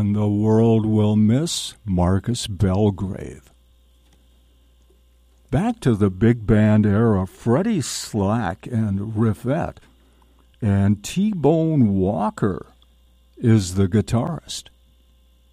and the world will miss Marcus Belgrave. Back to the big band era, Freddie Slack and Riffette, and T-Bone Walker is the guitarist.